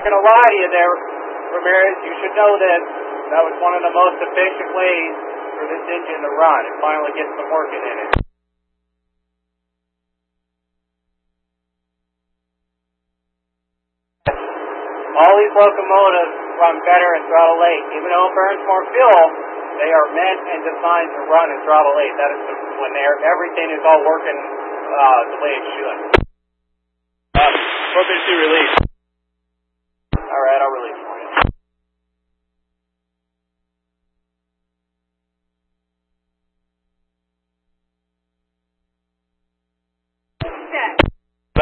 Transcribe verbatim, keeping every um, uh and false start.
I'm going to lie to you there, Ramirez. You should know this. That was one of the most efficient ways for this engine to run and finally get some working in it. All these locomotives run better in throttle eight. Even though it burns more fuel, they are meant and designed to run in throttle eight. That is the, when they're, everything is all working uh, the way it should. Uh, four fifty-two release.